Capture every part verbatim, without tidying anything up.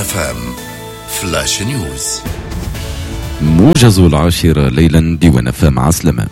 اف ام فلاش نيوز. موجز العاشرة ليلا ديوان اف ام عسلمة.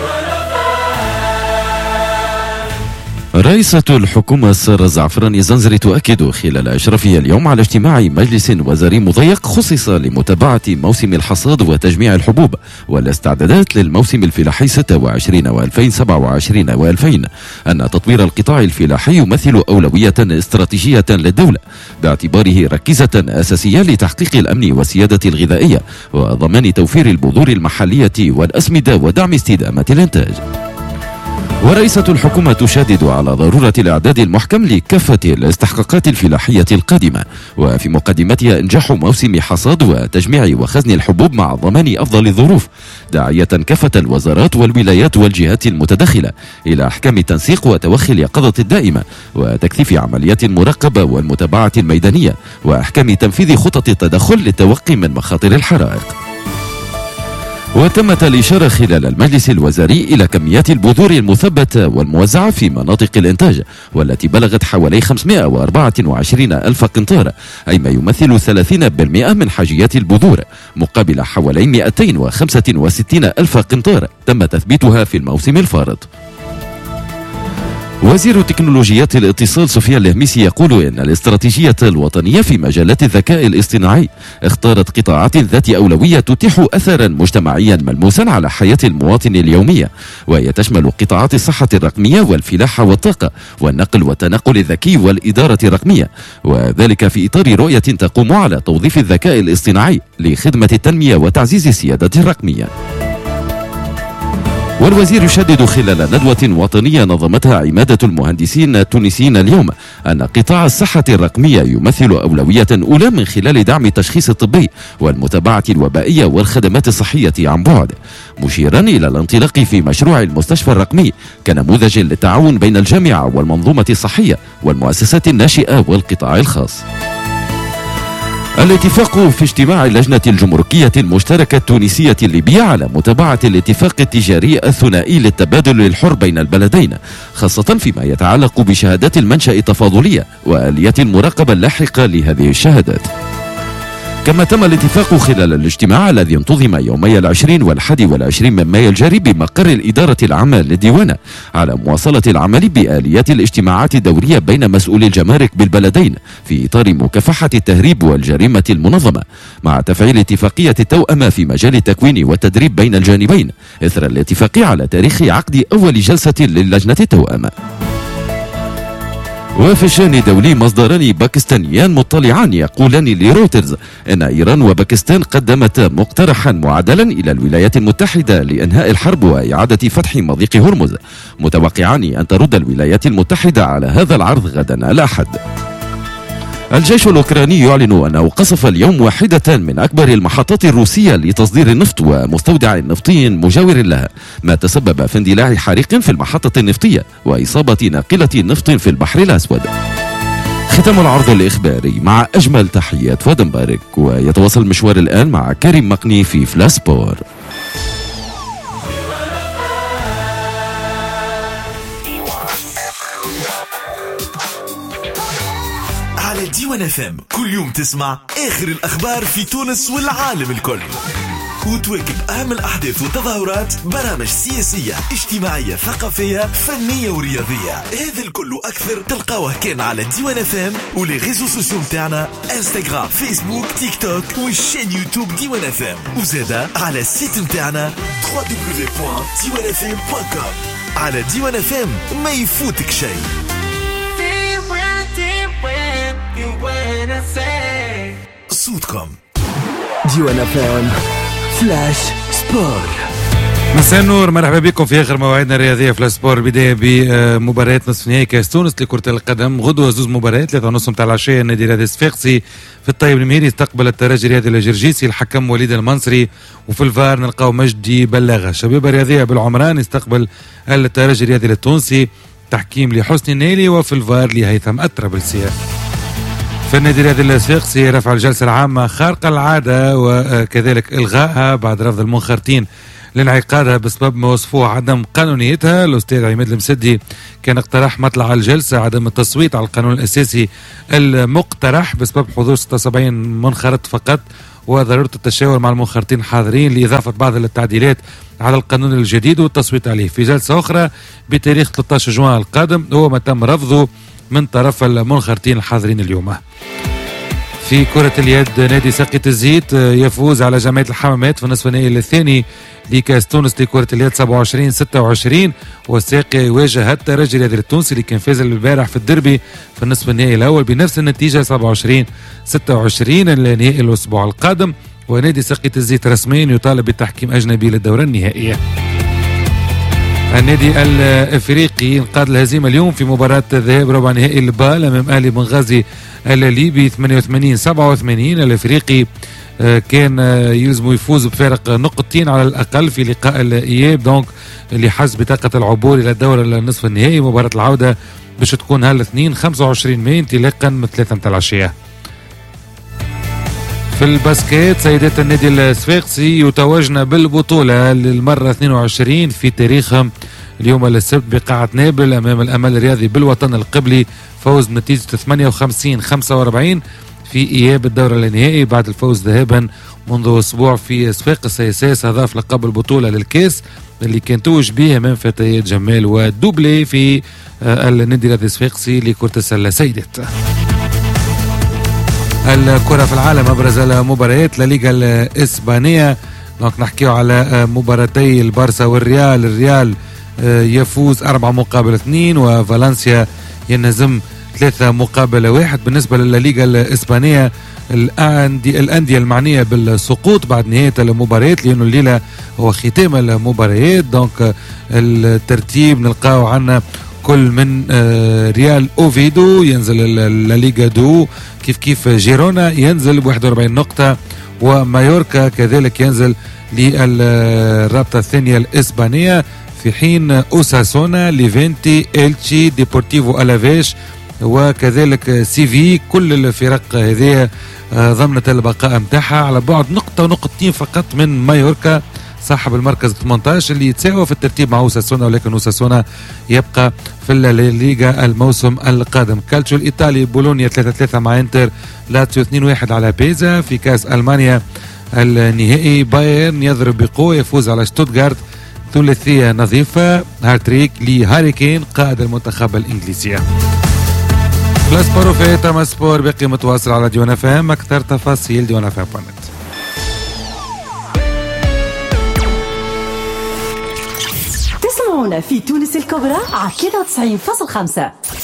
رئيسة الحكومة سارة الزعفراني الزنزري تؤكد خلال إشرافها اليوم على اجتماع مجلس وزاري مضيق خصص لمتابعة موسم الحصاد وتجميع الحبوب والاستعدادات للموسم الفلاحي ستة وعشرين وألفين وسبعة وعشرين وألفين، أن تطوير القطاع الفلاحي يمثل أولوية استراتيجية للدولة باعتباره ركيزة أساسية لتحقيق الأمن والسيادة الغذائية وضمان توفير البذور المحلية والأسمدة ودعم استدامة الإنتاج. ورئيسة الحكومة تشدد على ضرورة الإعداد المحكم لكافة الاستحقاقات الفلاحية القادمة، وفي مقدمتها إنجاح موسم حصاد وتجميع وخزن الحبوب مع ضمان أفضل الظروف، داعية كافة الوزارات والولايات والجهات المتدخلة إلى أحكام التنسيق وتوخي اليقظة الدائمة وتكثيف عمليات المراقبة والمتابعة الميدانية وأحكام تنفيذ خطط التدخل للتوقي من مخاطر الحرائق. وتمت الإشارة خلال المجلس الوزاري إلى كميات البذور المثبتة والموزعة في مناطق الإنتاج والتي بلغت حوالي خمسمائة وأربعة وعشرين ألف قنطار، أي ما يمثل ثلاثين بالمئة من حاجيات البذور، مقابل حوالي مئتين وخمسة وستين ألف قنطار تم تثبيتها في الموسم الفارط. وزير تكنولوجيات الاتصال سفيان الهميسي يقول إن الاستراتيجية الوطنية في مجالات الذكاء الاصطناعي اختارت قطاعات ذات أولوية تتيح أثرا مجتمعيا ملموسا على حياة المواطن اليومية، وهي تشمل قطاعات الصحة الرقمية والفلاحة والطاقة والنقل والتنقل الذكي والإدارة الرقمية، وذلك في إطار رؤية تقوم على توظيف الذكاء الاصطناعي لخدمة التنمية وتعزيز السيادة الرقمية. والوزير يشدد خلال ندوة وطنية نظمتها عمادة المهندسين التونسيين اليوم أن قطاع الصحة الرقمية يمثل أولوية أولى من خلال دعم التشخيص الطبي والمتابعة الوبائية والخدمات الصحية عن بعد، مشيرا إلى الانطلاق في مشروع المستشفى الرقمي كنموذج للتعاون بين الجامعة والمنظومة الصحية والمؤسسات الناشئة والقطاع الخاص. الاتفاق في اجتماع اللجنة الجمركية المشتركة التونسية الليبية على متابعة الاتفاق التجاري الثنائي للتبادل الحر بين البلدين، خاصة فيما يتعلق بشهادات المنشأ التفاضلية وآليات المراقبة اللاحقة لهذه الشهادات. كما تم الاتفاق خلال الاجتماع الذي انتظم يومي العشرين والحادي والعشرين من مايو الجاري بمقر الإدارة العامة للديوانة على مواصلة العمل بآليات الاجتماعات الدورية بين مسؤولي الجمارك بالبلدين في إطار مكافحة التهريب والجريمة المنظمة، مع تفعيل اتفاقية التوأمة في مجال التكوين والتدريب بين الجانبين إثر الاتفاق على تاريخ عقد أول جلسة للجنة التوأمة. وفي الشأن دولي، مصدران باكستانيان مطلعان يقولان لرويترز أن إيران وباكستان قدمت مقترحا معدلا إلى الولايات المتحدة لإنهاء الحرب وإعادة فتح مضيق هرمز، متوقعان أن ترد الولايات المتحدة على هذا العرض غدا الأحد. الجيش الأوكراني يعلن أنه قصف اليوم واحدة من أكبر المحطات الروسية لتصدير النفط ومستودع نفطي مجاور لها، ما تسبب في اندلاع حريق في المحطة النفطية وإصابة ناقلة نفط في البحر الأسود. ختام العرض الإخباري مع أجمل تحيات فؤاد مبارك، ويتواصل المشوار الآن مع كريم مقني في فلاسبور. على ديوان اف ام كل يوم تسمع اخر الاخبار في تونس والعالم الكل، وتواكب اهم الاحداث والتظاهرات، برامج سياسيه اجتماعيه ثقافيه فنيه ورياضيه. هذا الكل واكثر تلقاوه كان على ديوان اف ام ولي ريزو سوسيو متاعنا انستغرام فيسبوك تيك توك والشين يوتيوب ديوان اف ام، وزادا على السيت متاعنا دبليو دبليو دبليو بوان ديوان اف ام بوان كوم. على ديوان اف ام ما يفوتك شيء. صوتكم ديوان اف ام فلاش سبور. مساء النور، مرحبا بكم في اخر مواعيدنا الرياضيه فلاش سبور. البدايه بمباريات نصف نهائي كاس تونس لكره القدم. غدوه زوز مباريات، ثلاثة ونص نتاع العشيه النادي الرياضي الصفاقسي في الطيب المهيري استقبل الترجي الرياضي الجرجيسي، الحكم وليد المنصري، وفي الفار نلقاو مجدي بلاغه. شبيبه الرياضيه بالعمران استقبل الترجي الرياضي التونسي، تحكيم لحسني النيلي، وفي الفار لهيثم الطرابلسي. في النادي الرياضي الصفاقسي رفع الجلسة العامة خارقة العادة وكذلك إلغائها بعد رفض المنخرطين لانعقادها بسبب ما وصفوه عدم قانونيتها. الأستاذ عماد المسدي كان اقترح مطلع الجلسة عدم التصويت على القانون الأساسي المقترح بسبب حضور ستة وسبعين منخرط فقط، وضرورة التشاور مع المنخرطين الحاضرين لإضافة بعض التعديلات على القانون الجديد والتصويت عليه في جلسة أخرى بتاريخ ثلاثة عشر جوان القادم، هو ما تم رفضه من طرف المنخرطين الحاضرين اليوم. في كرة اليد نادي ساقية الزيت يفوز على جمعية الحمامات في النصف النهائي الثاني لكأس تونس لكرة اليد سبعة وعشرين ستة وعشرين، والساقية يواجه الترجي الرياضي التونسي اللي كان فاز البارح في الدربي في النصف النهائي الأول بنفس النتيجة سبعة وعشرين ستة وعشرين. النهائي الأسبوع القادم، ونادي ساقية الزيت رسميا يطالب بتحكيم أجنبي للدورة النهائية. النادي الافريقي انقاد الهزيمه اليوم في مباراه الذهاب ربع نهائي البال امام اهلي بنغازي الليبي ثمانية وثمانين سبعة وثمانين. الافريقي كان يلزم يفوز بفارق نقطتين على الاقل في لقاء الاياب، دونك اللي حز بطاقه العبور الى الدور النصف النهائي. مباراه العوده باش تكون هالاثنين خمسة وعشرين ماي انطلاقا من ثلاثة متاع العشيه. في الباسكيت سيدات النادي الصفاقسي يتوجن بالبطولة للمرة اثنين وعشرين في تاريخهم اليوم السبت بقاعة نابل أمام الأمل الرياضي بالوطن القبلي، فوز بنتيجة ثمانية وخمسين خمسة وأربعين في إياب الدورة النهائي بعد الفوز ذهابا منذ أسبوع في صفاقس. أساس أضاف لقب البطولة للكاس اللي كان توج به أمام فتيات جمال ودوبلي في النادي الصفاقسي لكرة السلة سيدات. الكرة في العالم أبرز المباريات لليغا الإسبانية، دونك نحكيو على مباراتي البارسا والريال. الريال يفوز أربعة مقابل اثنين، وفالنسيا ينهزم ثلاثة مقابل واحد. بالنسبة للليغا الإسبانية الأندية المعنية بالسقوط بعد نهاية المباريات، لأنه الليلة هو ختام المباريات، دونك الترتيب نلقاو عنا كل من ريال أوفيدو ينزل الليغا دو، كيف كيف جيرونا ينزل ب واحد وأربعين نقطة، ومايوركا كذلك ينزل للرابطة الثانية الإسبانية، في حين أوساسونا ليفينتي إلتشي ديبورتيفو ألافيش وكذلك سيفي كل الفرق هذه ضمنت البقاء متاعها على بعد نقطة ونقطتين فقط من مايوركا صاحب المركز ثمانية عشر اللي يتساوى في الترتيب مع أوساسونا، ولكن أوساسونا يبقى في الليغا الموسم القادم. كالتشو الإيطالي بولونيا ثلاثة ثلاثة مع انتر، لاتسيو اثنين واحد على بيزا. في كاس ألمانيا النهائي بايرن يضرب بقوة يفوز على شتوتغارت ثلاثية نظيفة، هارتريك لهاريكين قائد المنتخب الإنجليزي. الاسبور في تم سبور باقي متواصل على ديوان اف ام، اكثر تفاصيل ديوان اف ام دوت نت. تسمعونا في تونس الكبرى على ثلاثة وتسعين فاصلة خمسة.